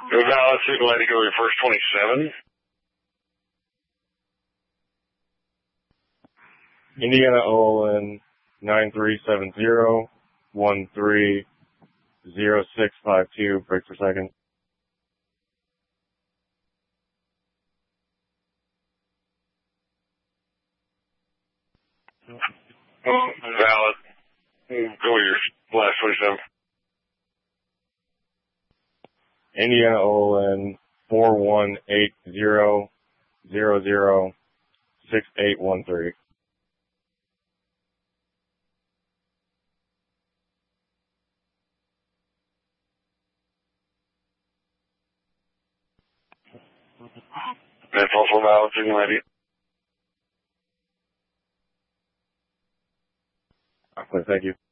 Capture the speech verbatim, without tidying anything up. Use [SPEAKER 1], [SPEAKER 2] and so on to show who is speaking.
[SPEAKER 1] Valid signal lady go first twenty-seven.
[SPEAKER 2] Indiana O L N nine three seven zero one three zero six five two, break per second.
[SPEAKER 1] Valid. Go your last twenty-seven.
[SPEAKER 2] Indiana O L N four one eight zero zero zero six eight one three.
[SPEAKER 1] That's also valid signal lady.
[SPEAKER 2] Thank you.